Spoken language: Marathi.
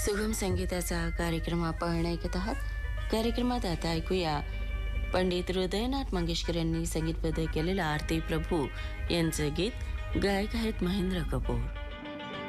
सुगम संगीताचा कार्यक्रम आपण ऐकत आहात. कार्यक्रमात आता ऐकूया पंडित हृदयनाथ मंगेशकर यांनी संगीतबद्ध केलेलं आरती प्रभू यांचं गीत. गायक आहेत महेंद्र कपूर.